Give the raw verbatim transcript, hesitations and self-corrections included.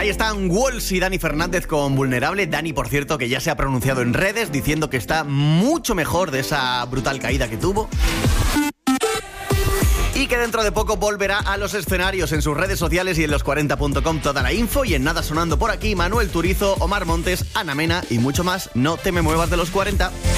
Ahí están Walls y Dani Fernández con Vulnerable. Dani, por cierto, que ya se ha pronunciado en redes diciendo que está mucho mejor de esa brutal caída que tuvo. Y que dentro de poco volverá a los escenarios en sus redes sociales y en los cuarenta punto com toda la info. Y en nada sonando por aquí, Manuel Turizo, Omar Montes, Ana Mena y mucho más. No te me muevas de los cuarenta.